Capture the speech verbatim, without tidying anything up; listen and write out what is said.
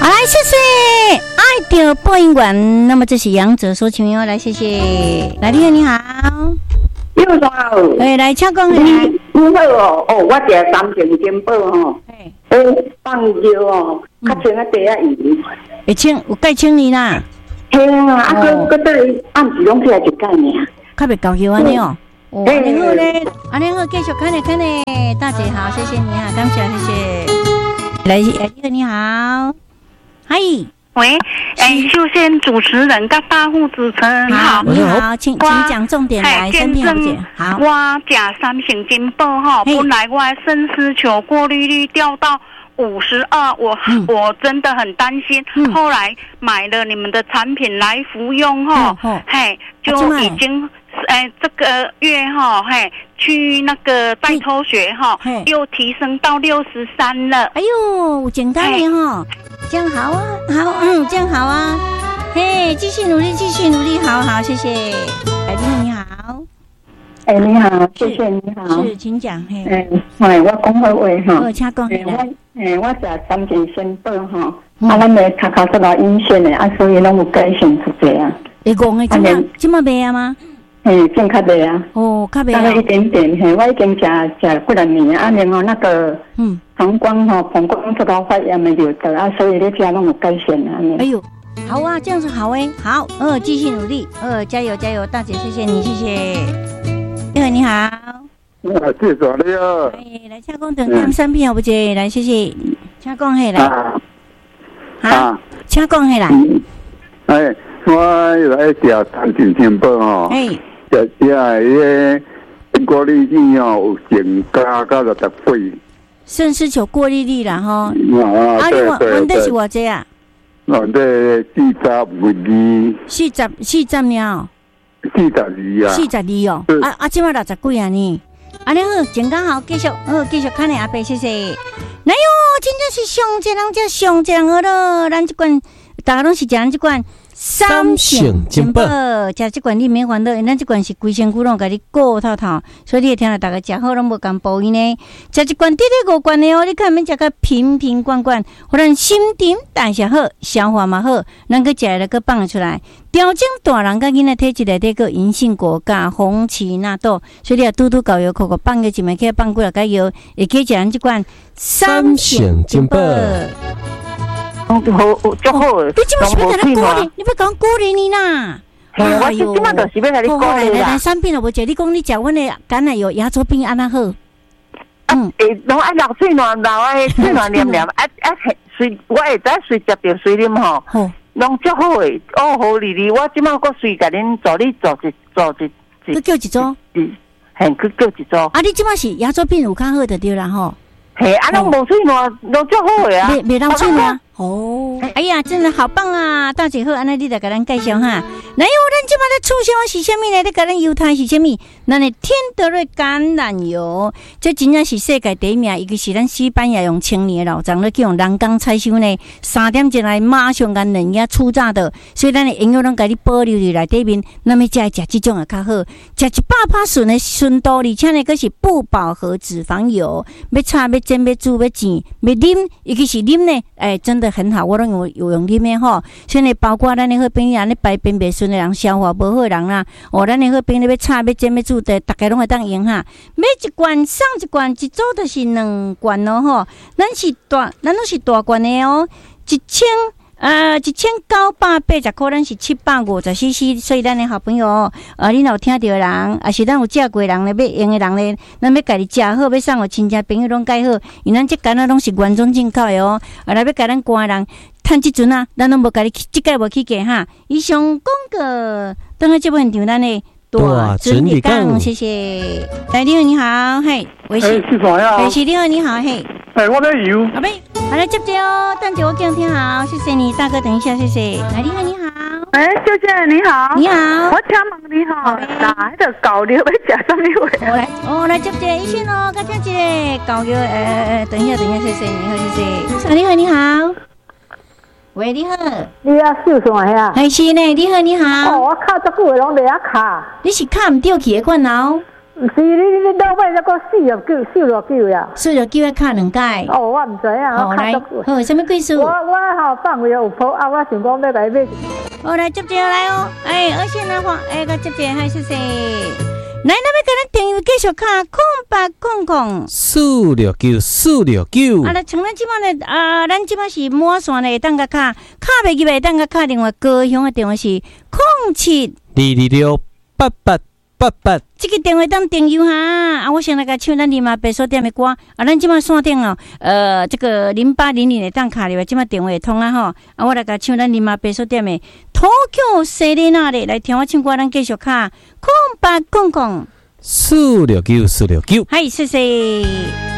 好，来谢谢爱的播音馆。那么这是杨哲说请哟，来谢谢。来，你好，你好， 你好， 哎，来请讲。 你你好哦，哦，我食三成金宝吼，哎，放尿哦，较清啊地啊盐， 会清有介清你啦。 嘿啊，啊个个对暗时拢起来一盖尔， 较袂够油安尼哦。哦，安尼好咧，安尼好，继续看咧看咧，大姐好，谢谢你啊，感谢谢谢。来，你好，你好，嗨。 喂，哎，秀仙主持人跟大户主持人好， 你好，请请讲重点来，生病小姐，好。 我假三型金宝哈，本来我深丝球过滤率掉到五十二，我、嗯、我真的很担心、嗯。后来买了你们的产品来服用哈、嗯，嘿，就已经哎这个月哈，嘿，去那个代抽血哈，又提升到六十三了。 哎呦，有简单的哈。这样好啊，好，嗯，这样好啊，嘿，继续努力，继续努力，好好，谢谢。哎，你好，你好， 哎，你好，谢谢你好， 是，请讲，嘿， 哎，哎，我讲好话哈， 我请讲， 哎，我，哎，我食三件仙宝哈，啊，咱的卡卡出来阴线的，啊，所以拢有改善出侪啊。 会讲的，今嘛今嘛卖啊吗？ 嘿，变较卖啊。 哦，较卖啊。 大概一点点，嘿，我已经食食几两年啊，然后那个，嗯。膀胱哈，膀胱这个发炎没有的啊，所以你家弄有改善啊。 哎呦，好啊，这样子好哎，好，呃，继续努力，呃，加油加油，大姐，谢谢你，谢谢。你好，你好。啊， 介绍你啊。 哎，来，请讲等看三片好不姐，来，谢谢。请讲嘿来。啊。好，请讲嘿来。 哎，我来食三斤金宝吼。哎。食食个苹果绿叶哦，有增加到六十倍。 肾丝球过滤率啦，吼。 啊，对对对。 问的是偌济啊？ 我这四十二。 四十四十了。 四十二啊。 四十二哦。啊啊，即马六十几啊呢？安尼好，健康好，继续好，继续看你阿伯，谢谢。哎哟，真正是上一人才上一人好咯，咱这款大家拢是食咱这款。三成金宝，食这罐你免烦恼，因咱这罐是规身躯拢甲你顾透透，所以你会听到大家食好拢无共补伊呢。食一罐滴滴五罐的哦，你看免食个瓶瓶罐罐，互咱心情代谢好，消化嘛好，咱个食了个放出来，调整大人甲囡仔体质内底个银杏果加红荠纳豆，所以你啊拄拄搞药口口放个一枚起放几落个药，会去食咱这罐三成金宝。 好，足好诶！ 你即摆是要甲咱鼓励，你要讲鼓励你啦。 我即即摆就是要甲你鼓励啦。 来来，产品都无食，你讲你食阮诶橄榄油牙周病安那好？ 嗯，诶，拢爱流水暖流诶，水暖黏黏，啊啊，随我会知随食着水啉吼，拢足好诶，哦好哩哩，我即摆阁随甲恁做你做一做一， 佮叫一组， 嗯，嘿，佮叫一组。 啊，你即摆是牙周病有较好就对啦吼。 嘿，啊，拢无水暖，拢足好诶啊。 袂袂流水暖。哦，哎呀，真的好棒啊！大姐好，安尼你来给咱介绍哈。来，有咱即摆咧促销是虾米呢？咧，给咱犹太是虾米？咱的天德瑞橄榄油，这真正是世界第一名。伊个是咱西班牙用千年的老长咧，叫用人工采收呢，三点钟来马上甲嫩芽出榨的，所以咱的营养拢给你保留伫内底面。那么再食这种也较好，食一百趴顺的顺度，而且呢，佫是不饱和脂肪油，要炒要煎要煮要煎要啉，尤其是啉呢，哎，真的。很好，我拢有有用啉的吼。现在包括咱的好朋友，安尼排便袂顺的人，消化无好的人啦，哦，咱的好朋友要炒要煎要煮的，大家拢会当用哈。买一罐送一罐，一组就是两罐哦吼。咱是大，咱都是大罐的哦，一千。呃，一千九百八十块，咱是七百五十 C C， 所以咱的好朋友，呃，恁有听到的人，也是咱有食过的人咧，要用的人咧，咱要家己食好，要送互亲戚朋友拢介好，因咱这干啊拢是原装进口的哦，啊，来要甲咱官人趁即阵啊，咱拢无甲你即个无去价哈。以上广告，等下这部现场咱的大准理讲，谢谢。来，你好，你好，嘿，微信， 是谁啊？ 微信，你好，你好，嘿。 哎，我在游。 阿妹，好来接接哦，等姐我给你听好，谢谢你，大哥，等一下，谢谢。来，你好，你好。 哎，秀姐你好。 你好。 我请问你好，哪迄个狗肉要食什么味？ 我来，我来接接一线哦，甲听一个狗肉，呃呃，等一下，等一下，谢谢你好，谢谢。你好，你好。喂，你好。 你啊，秀啥呀？ 还是呢，你好，你好。 哦，我靠，这久拢在遐卡。 你是卡唔掉去的款哦？ 毋是你你老尾那个四六九四六九呀， 四六九要卡两届。 哦，我毋知啊， 好来，好，什么贵数？ 我我吼放位有铺啊，我想讲要来买。 好来接接来哦，哎，而且呢话，哎个接接还是谁？来，那么跟咱朋友继续卡空八空空四六九四六九。 啊，来，像咱即摆呢，啊，咱即摆是满线的，当个卡卡袂记袂当个卡电话，高雄的电话是空七二二六八八八八。 这个电话当电邮哈，啊，我先来个唱咱林妈白锁店的歌，啊，咱即摆线顶哦，呃，这个零八零零的当卡的话，即摆电话会通啊吼，啊，我来个唱咱林妈白锁店的土桥西里那的，来听我唱歌，咱继续卡空八空空四六九四六九， 嗨，谢谢。